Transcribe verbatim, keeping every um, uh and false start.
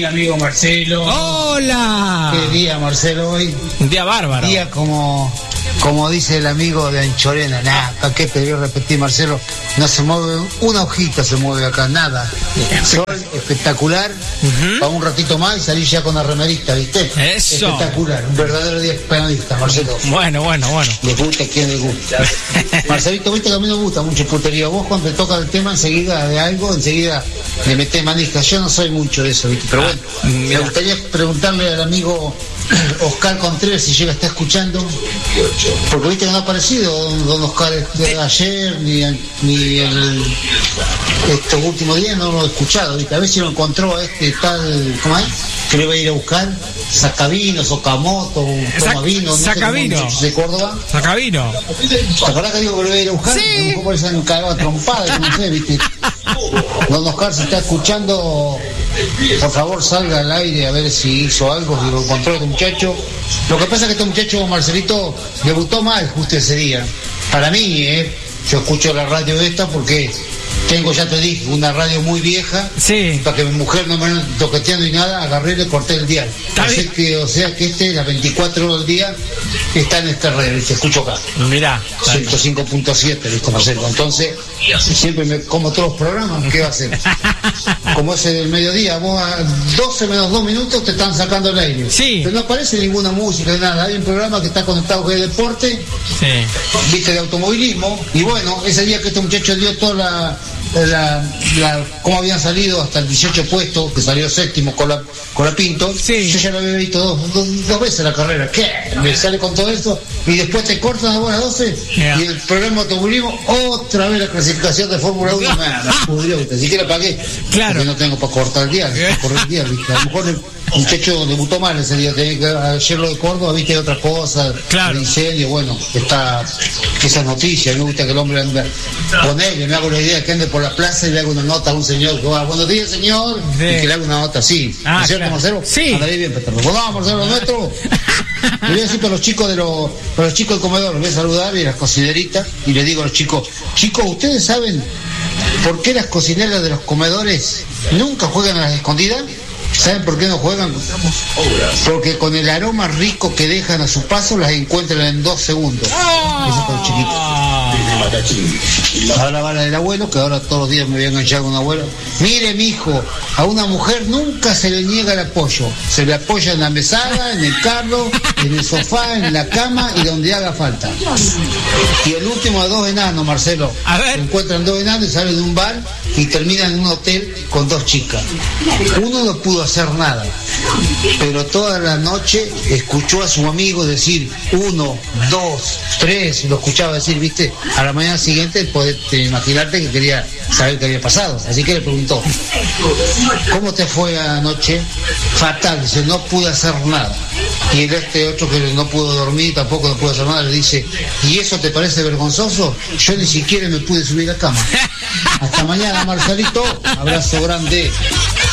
día, amigo Marcelo. ¡Hola! ¿Qué día, Marcelo, hoy? Un día bárbaro. Día como, como dice el amigo de Anchorena. Nah, ¿para qué te voy a repetir, Marcelo? No se mueve, una hojita se mueve acá, nada. Sol espectacular, uh-huh. Para un ratito más y salir ya con la remerita, ¿viste? Eso. Espectacular, un verdadero día penalista, Marcelo. Bueno, bueno, bueno. Les gusta a quien les gusta. Marcelito, viste que a mí no me gusta mucho putería. Vos cuando te toca el tema enseguida de algo, enseguida le metés manija. Yo no soy mucho de eso, ¿viste? Pero bueno, ah, me gustaría preguntarle al amigo Oscar Contreras si llega a estar escuchando, porque viste que no ha aparecido don Oscar de ayer ni, ni el, estos últimos días, no lo he escuchado, ¿viste? A ver si lo encontró a este tal, ¿cómo es? Que le va a ir a buscar Sacavino, Socamoto, Tomavino, no Sacavino, sé, de Córdoba. Sacavino. ¿Te acordás que digo que le va a ir a buscar? Sí. A lo mejor se han cagado a trompada, no sé, ¿viste? Don Oscar, si está escuchando, por favor salga al aire a ver si hizo algo, si lo encontró este muchacho. Lo que pasa es que este muchacho, Marcelito, debutó mal justo ese día. Para mí, ¿eh? Yo escucho la radio esta porque tengo, ya te dije, una radio muy vieja. Sí. Para que mi mujer no me ande toqueteando y nada, agarré y le corté el dial. Así que, o sea que este, las veinticuatro horas del día, está en este radio, se escucho acá. Mirá. ciento cinco punto siete, ¿viste, Marcelo? Entonces, siempre me como todos los programas, ¿qué va a hacer? Como ese del mediodía, vos a doce menos dos minutos te están sacando el aire. Sí. Pero no aparece ninguna música ni nada. Hay un programa que está conectado con el deporte, sí. Viste, de automovilismo. Y bueno, ese día que este muchacho dio toda la. La, la, cómo habían salido hasta el dieciocho puesto, que salió séptimo con la, con la Pinto, sí. Yo ya lo había visto dos, dos, dos veces la carrera. ¿Qué? Me sale con todo esto y después te cortan a buenas doce, yeah. Y el programa de automovilismo, otra vez la clasificación de Fórmula uno, me pudrió, ni siquiera pagué, claro. Porque no tengo para cortar el día, para correr el día, ¿viste? A lo mejor el muchacho debutó mal ese día, tenía que, ayer lo de Córdoba, viste, otra cosa, claro. El incendio, bueno, está esas noticias, me gusta que el hombre ande con él, me hago la idea que ande por la plaza y le hago una nota a un señor que va, buenos días, señor, sí. Y que le haga una nota así. Ah, ¿No es cierto, claro. Marcelo? Sí. Andaría bien, Petro. Vamos, Marcelo, nuestro. Le voy a decir para los chicos de los, para los chicos del comedor, les voy a saludar y las cocineritas, y les digo a los chicos, chicos, ¿ustedes saben por qué las cocineras de los comedores nunca juegan a las escondidas? ¿Saben por qué no juegan? Porque con el aroma rico que dejan a su paso las encuentran en dos segundos. Oh. Eso para los chiquitos. Ahora va la del abuelo, que ahora todos los días me voy a enganchar con un abuelo. Mire, mijo, a una mujer nunca se le niega el apoyo. Se le apoya en la mesada, en el carro, en el sofá, en la cama y donde haga falta. Y el último de dos enanos, Marcelo. A ver. Se encuentran dos enanos y salen de un bar y terminan en un hotel con dos chicas. Uno no pudo hacer nada, pero toda la noche escuchó a su amigo decir uno, dos, tres, lo escuchaba decir, viste, a la mañana siguiente podés imaginarte que quería saber qué había pasado, así que le preguntó, ¿cómo te fue anoche? Fatal, dice, no pude hacer nada. Y el este otro que no pudo dormir, tampoco no pudo hacer nada, le dice, ¿y eso te parece vergonzoso? Yo ni siquiera me pude subir a la cama. Hasta mañana, Marcelito, abrazo grande.